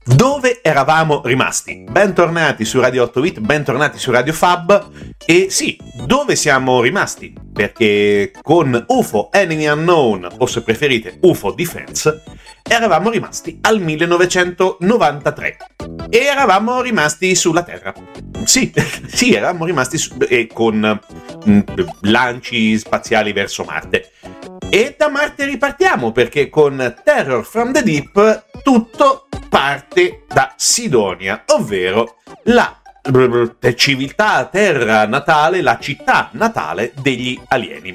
Dove eravamo rimasti? Bentornati su Radio 8-Bit, bentornati su Radio Fab. E sì, dove siamo rimasti? Perché con UFO Enemy Unknown, o se preferite UFO Defense, eravamo rimasti al 1993 e eravamo rimasti sulla Terra. Sì, eravamo rimasti con lanci spaziali verso Marte. E da Marte ripartiamo, perché con Terror from the Deep tutto parte da Sidonia, ovvero la civiltà terra natale, la città natale degli alieni.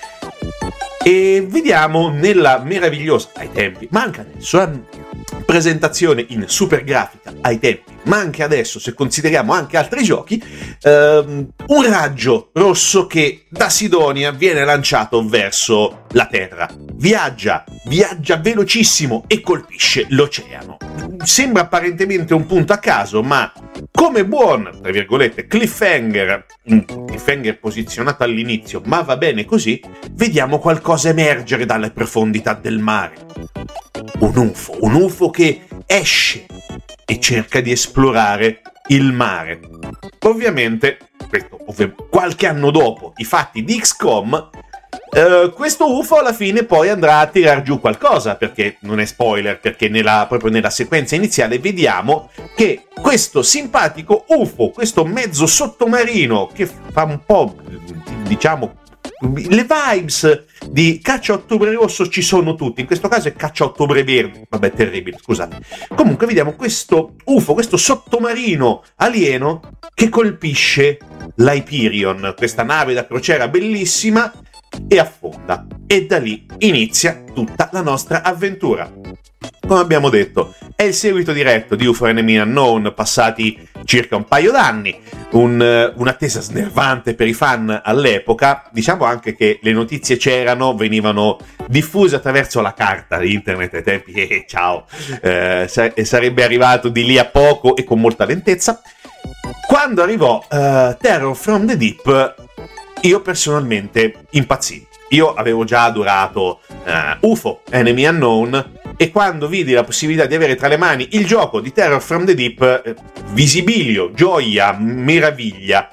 E vediamo nella meravigliosa, ai tempi, ma anche adesso, presentazione in super grafica ai tempi, ma anche adesso, se consideriamo anche altri giochi, un raggio rosso che da Sidonia viene lanciato verso la Terra. Viaggia velocissimo e colpisce l'oceano. Sembra apparentemente un punto a caso, ma come buon, tra virgolette, cliffhanger posizionato all'inizio, ma va bene così, vediamo qualcosa emergere dalle profondità del mare. Un UFO che esce e cerca di esplorare il mare. Ovviamente, qualche anno dopo i fatti di XCOM, questo UFO alla fine poi andrà a tirar giù qualcosa, perché non è spoiler, perché proprio nella sequenza iniziale vediamo che questo simpatico UFO, questo mezzo sottomarino che fa un po', diciamo, le vibes di Caccia a Ottobre Rosso ci sono tutti, in questo caso è Caccia a Ottobre Verde, vabbè, terribile, scusate. Comunque vediamo questo UFO, questo sottomarino alieno che colpisce l'Hyperion, questa nave da crociera bellissima, e affonda, e da lì inizia tutta la nostra avventura. Come abbiamo detto, è il seguito diretto di UFO Enemy Unknown, passati circa un paio d'anni, un'attesa snervante per i fan all'epoca. Diciamo anche che le notizie c'erano, venivano diffuse attraverso la carta di internet ai tempi, ciao, sarebbe arrivato di lì a poco e con molta lentezza. Quando arrivò Terror from the Deep, io personalmente impazzì. Io avevo già adorato UFO Enemy Unknown, e quando vidi la possibilità di avere tra le mani il gioco di Terror from the Deep, visibilio, gioia, meraviglia.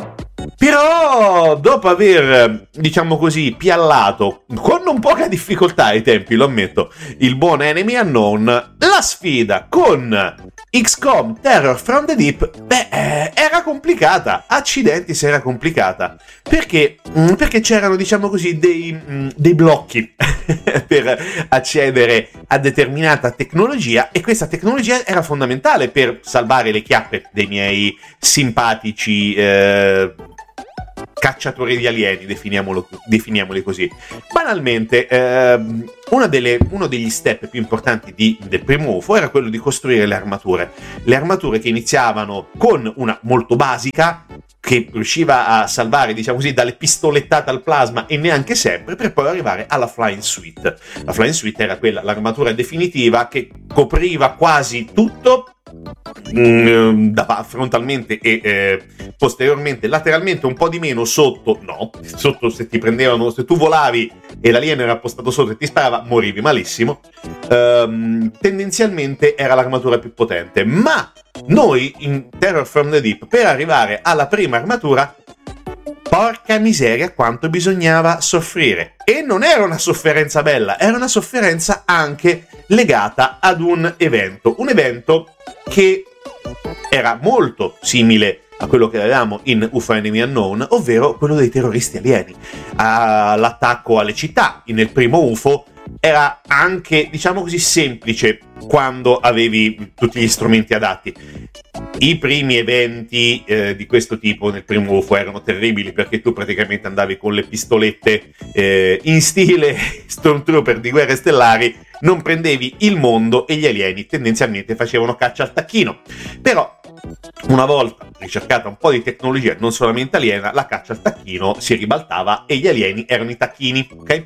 Però dopo aver, diciamo così, piallato, con non poca difficoltà ai tempi, lo ammetto, il buon Enemy Unknown, la sfida con XCOM Terror from the Deep, era complicata, accidenti se era complicata, perché c'erano, diciamo così, dei blocchi per accedere a determinata tecnologia, e questa tecnologia era fondamentale per salvare le chiappe dei miei simpatici cacciatori di alieni, definiamoli così. Banalmente, uno degli step più importanti del primo UFO era quello di costruire le armature che iniziavano con una molto basica, che riusciva a salvare, diciamo così, dalle pistolettate al plasma, e neanche sempre, per poi arrivare alla Flying Suite. La Flying Suite era l'armatura definitiva che copriva quasi tutto, frontalmente e posteriormente, lateralmente un po' di meno, sotto se ti prendevano, se tu volavi e l'alieno era appostato sotto e ti sparava, morivi malissimo. Tendenzialmente era l'armatura più potente, ma noi in Terror from the Deep, per arrivare alla prima armatura, porca miseria quanto bisognava soffrire. E non era una sofferenza bella, era una sofferenza anche legata ad un evento che era molto simile a quello che avevamo in UFO Enemy Unknown, ovvero quello dei terroristi alieni. L'attacco alle città nel primo UFO era anche, diciamo così, semplice quando avevi tutti gli strumenti adatti. I primi eventi di questo tipo nel primo UFO erano terribili, perché tu praticamente andavi con le pistolette in stile Stormtrooper di Guerre Stellari, non prendevi il mondo e gli alieni tendenzialmente facevano caccia al tacchino. Però una volta ricercata un po' di tecnologia non solamente aliena, la caccia al tacchino si ribaltava e gli alieni erano i tacchini, ok?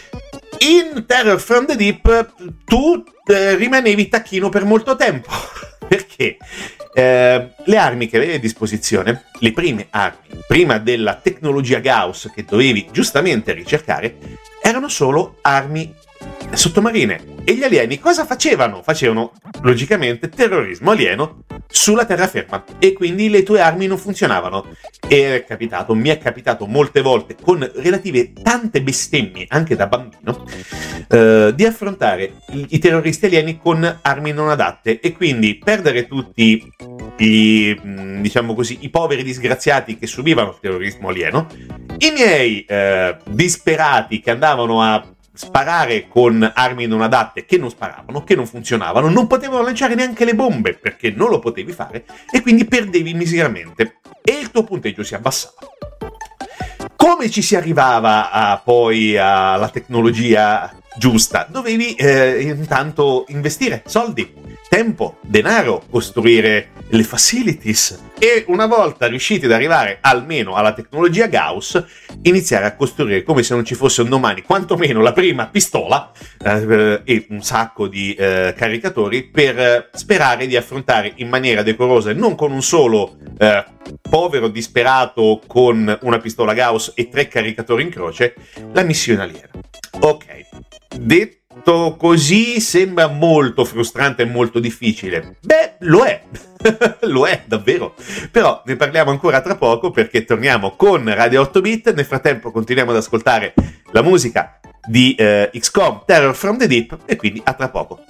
In Terror from the Deep tu rimanevi tacchino per molto tempo, perché le armi che avevi a disposizione, le prime armi, prima della tecnologia Gauss che dovevi giustamente ricercare, erano solo armi sottomarine. E gli alieni cosa facevano? Facevano, logicamente, terrorismo alieno sulla terraferma. E quindi le tue armi non funzionavano. E mi è capitato molte volte, con relative tante bestemmie, anche da bambino, di affrontare i terroristi alieni con armi non adatte. E quindi perdere tutti diciamo così, i poveri disgraziati che subivano il terrorismo alieno, i miei disperati che andavano a sparare con armi non adatte, che non sparavano, che non funzionavano, non potevano lanciare neanche le bombe perché non lo potevi fare e quindi perdevi miseramente e il tuo punteggio si abbassava. Come ci si arrivava poi alla tecnologia giusta? Dovevi intanto investire soldi, tempo, denaro, costruire le facilities e una volta riusciti ad arrivare almeno alla tecnologia Gauss, iniziare a costruire come se non ci fosse un domani, quantomeno la prima pistola e un sacco di caricatori per sperare di affrontare in maniera decorosa e non con un solo povero disperato con una pistola Gauss e 3 caricatori in croce, la missione aliena. Ok, detto così sembra molto frustrante e molto difficile. Beh, lo è. Lo è davvero. Però ne parliamo ancora tra poco perché torniamo con Radio 8 Bit. Nel frattempo continuiamo ad ascoltare la musica di XCOM Terror from the Deep e quindi a tra poco.